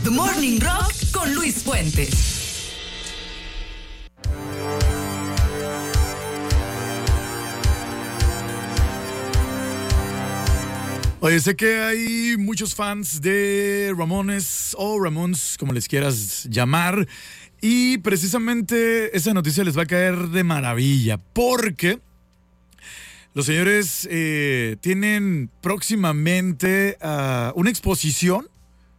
The Morning Rock con Luis Fuentes. Oye, sé que hay muchos fans de Ramones o Ramones, como les quieras llamar, y precisamente esa noticia les va a caer de maravilla, porque los señores tienen próximamente una exposición,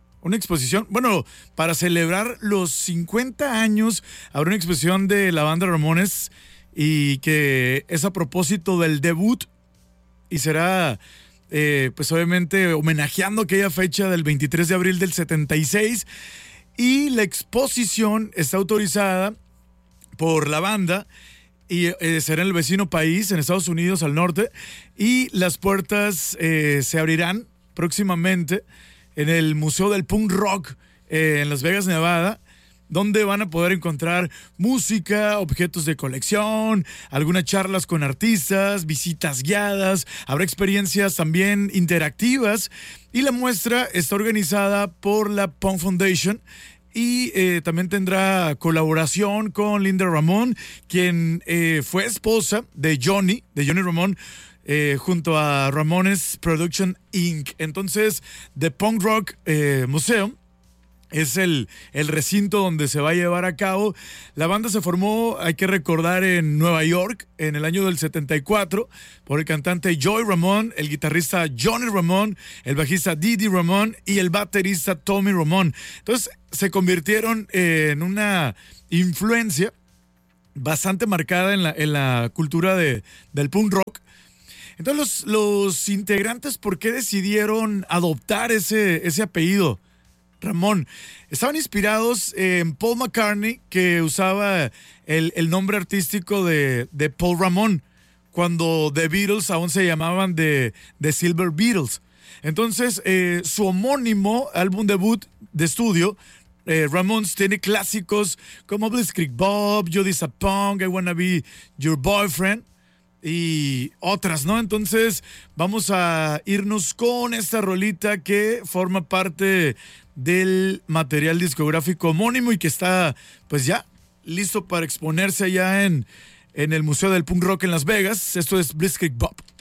bueno, para celebrar los 50 años, habrá una exposición de la banda Ramones, y que es a propósito del debut, y será... pues obviamente homenajeando aquella fecha del 23 de abril del 76, y la exposición está autorizada por la banda y será en el vecino país, en Estados Unidos al norte, y las puertas se abrirán próximamente en el Museo del Punk Rock en Las Vegas, Nevada, donde van a poder encontrar música, objetos de colección, algunas charlas con artistas, visitas guiadas, habrá experiencias también interactivas, y la muestra está organizada por la Punk Foundation y también tendrá colaboración con Linda Ramón, quien fue esposa de Johnny Ramón, junto a Ramones Production Inc. Entonces, The Punk Rock Museum es el recinto donde se va a llevar a cabo. La banda se formó, hay que recordar, en Nueva York en el año del 74 por el cantante Joey Ramón, el guitarrista Johnny Ramón, el bajista Didi Ramón y el baterista Tommy Ramón. Entonces se convirtieron en una influencia bastante marcada en la cultura del punk rock. Entonces los integrantes, ¿por qué decidieron adoptar ese apellido Ramón? Estaban inspirados en Paul McCartney, que usaba el nombre artístico de Paul Ramón, cuando The Beatles aún se llamaban The Silver Beatles. Entonces, su homónimo álbum debut de estudio, Ramones, tiene clásicos como Blitzkrieg Bob, You Disappoint, I Wanna Be Your Boyfriend y otras, ¿no? Entonces vamos a irnos con esta rolita que forma parte del material discográfico homónimo y que está pues ya listo para exponerse allá en el Museo del Punk Rock en Las Vegas. Esto es Blitzkrieg Bob.